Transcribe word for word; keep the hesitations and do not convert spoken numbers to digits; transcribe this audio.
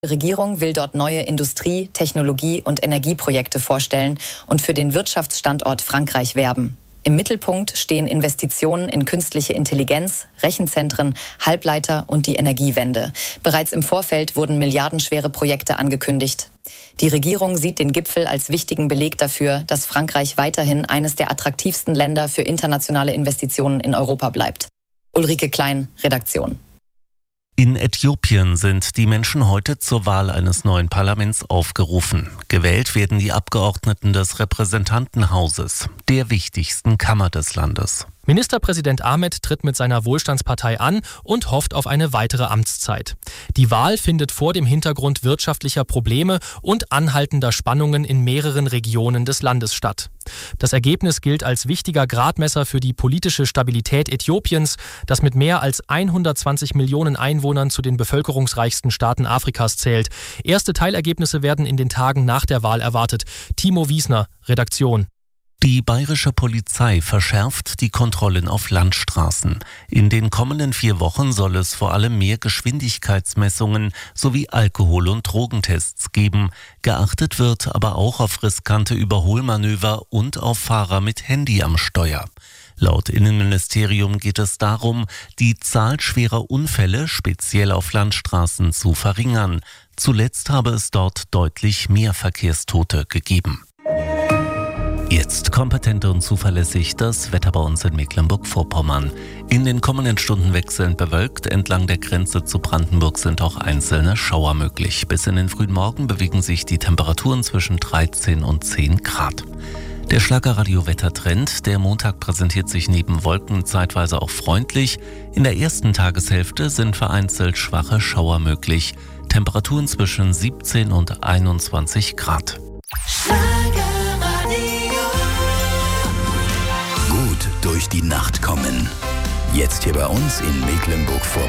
Die Regierung will dort neue Industrie-, Technologie- und Energieprojekte vorstellen und für den Wirtschaftsstandort Frankreich werben. Im Mittelpunkt stehen Investitionen in künstliche Intelligenz, Rechenzentren, Halbleiter und die Energiewende. Bereits im Vorfeld wurden milliardenschwere Projekte angekündigt. Die Regierung sieht den Gipfel als wichtigen Beleg dafür, dass Frankreich weiterhin eines der attraktivsten Länder für internationale Investitionen in Europa bleibt. Ulrike Klein, Redaktion. In Äthiopien sind die Menschen heute zur Wahl eines neuen Parlaments aufgerufen. Gewählt werden die Abgeordneten des Repräsentantenhauses, der wichtigsten Kammer des Landes. Ministerpräsident Ahmed tritt mit seiner Wohlstandspartei an und hofft auf eine weitere Amtszeit. Die Wahl findet vor dem Hintergrund wirtschaftlicher Probleme und anhaltender Spannungen in mehreren Regionen des Landes statt. Das Ergebnis gilt als wichtiger Gradmesser für die politische Stabilität Äthiopiens, das mit mehr als hundertzwanzig Millionen Einwohnern zu den bevölkerungsreichsten Staaten Afrikas zählt. Erste Teilergebnisse werden in den Tagen nach der Wahl erwartet. Timo Wiesner, Redaktion. Die bayerische Polizei verschärft die Kontrollen auf Landstraßen. In den kommenden vier Wochen soll es vor allem mehr Geschwindigkeitsmessungen sowie Alkohol- und Drogentests geben. Geachtet wird aber auch auf riskante Überholmanöver und auf Fahrer mit Handy am Steuer. Laut Innenministerium geht es darum, die Zahl schwerer Unfälle speziell auf Landstraßen zu verringern. Zuletzt habe es dort deutlich mehr Verkehrstote gegeben. Jetzt kompetent und zuverlässig das Wetter bei uns in Mecklenburg-Vorpommern. In den kommenden Stunden wechselnd bewölkt. Entlang der Grenze zu Brandenburg sind auch einzelne Schauer möglich. Bis in den frühen Morgen bewegen sich die Temperaturen zwischen dreizehn und zehn Grad. Der Schlagerradio-Wettertrend. Der Montag präsentiert sich neben Wolken zeitweise auch freundlich. In der ersten Tageshälfte sind vereinzelt schwache Schauer möglich. Temperaturen zwischen siebzehn und einundzwanzig Grad. Gut durch die Nacht kommen. Jetzt hier bei uns in Mecklenburg-Vorpommern.